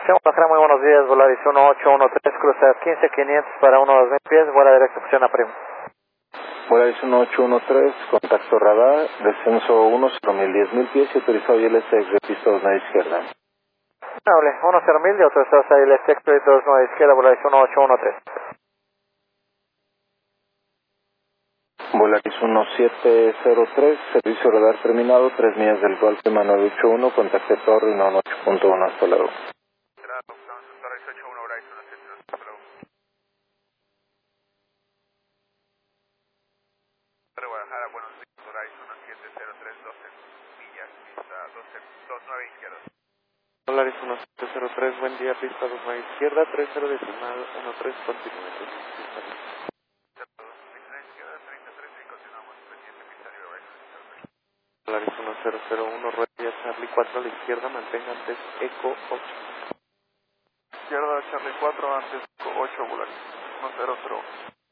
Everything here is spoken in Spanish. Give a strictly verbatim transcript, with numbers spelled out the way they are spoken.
Sí, Guadalajara, muy buenos días, Volaris uno ocho uno tres, cruza quince quinientos para uno dos mil pies, vuela directa opción a primo. Volaris uno ocho uno tres, contacto radar, descenso uno cero mil, diez mil pies y autorizado I L S X de pista dos nueve izquierda. Hable, uno cero mil y autorizado a I L S X dos nueve izquierda, Volaris uno ocho uno tres. Volaris uno siete cero tres, servicio radar terminado, tres millas del Golf Lima nueve ocho uno, contacto torre uno ocho punto uno, hasta luego. Guadalajara, buenos días, Horizon siete cero tres, doce millas, pista doce, dos nueve izquierda. Volaris uno siete cero tres, buen día, pista dos nueve izquierda, tres cero decimal uno tres, continúe. Volaris uno cero cero uno, rueda Charlie cuatro a la izquierda, mantenga antes Eco ocho. Izquierda, Charlie cuatro, antes ocho, Volaris uno cero cero uno.